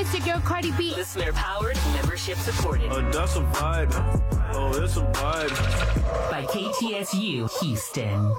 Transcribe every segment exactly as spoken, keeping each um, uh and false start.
It's your girl Cardi B. Listener powered, membership supported. Oh, that's a vibe. Oh, it's a vibe. By K T S U Houston.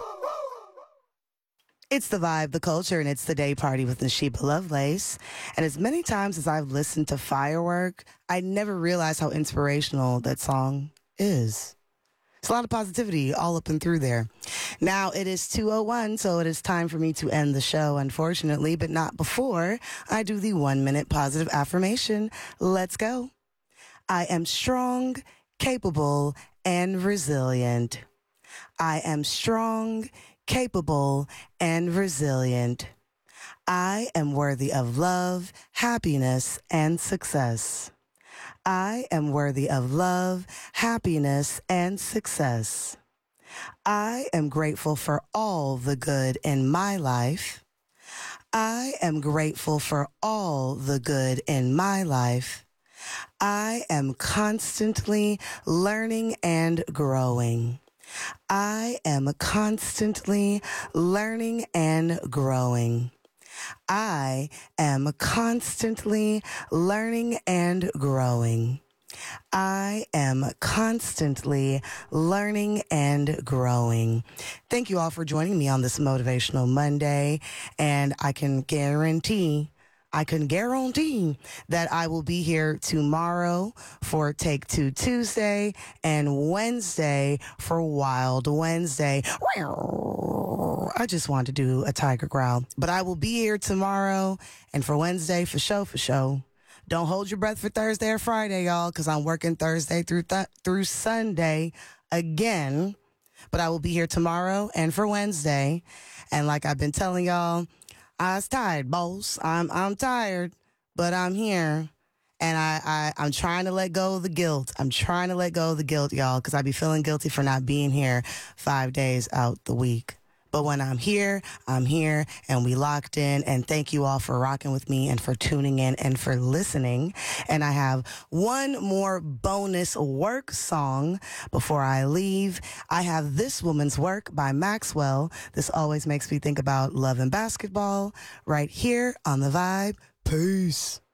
It's the vibe, the culture, and it's the day party with Nashiba Lovelace. And as many times as I've listened to Firework, I never realized how inspirational that song is. It's a lot of positivity all up and through there. Now it is two oh one, so it is time for me to end the show, unfortunately, but not before I do the one-minute positive affirmation. Let's go. I am strong, capable, and resilient. I am strong, capable, and resilient. I am worthy of love, happiness, and success. I am worthy of love, happiness, and success. I am grateful for all the good in my life. I am grateful for all the good in my life. I am constantly learning and growing. I am constantly learning and growing. I am constantly learning and growing. I am constantly learning and growing. Thank you all for joining me on this Motivational Monday, and I can guarantee I can guarantee that I will be here tomorrow for Take Two Tuesday and Wednesday for Wild Wednesday. I just wanted to do a tiger growl, but I will be here tomorrow and for Wednesday for show for show. Don't hold your breath for Thursday or Friday, y'all, because I'm working Thursday through th- through Sunday again. But I will be here tomorrow and for Wednesday. And like I've been telling y'all, I was tired, boss. I'm I'm tired, but I'm here, and I, I I'm trying to let go of the guilt. I'm trying to let go of the guilt, y'all, because I be feeling guilty for not being here five days out the week. But when I'm here, I'm here, and we locked in. And thank you all for rocking with me and for tuning in and for listening. And I have one more bonus work song before I leave. I have This Woman's Work by Maxwell. This always makes me think about love and basketball right here on The Vibe. Peace.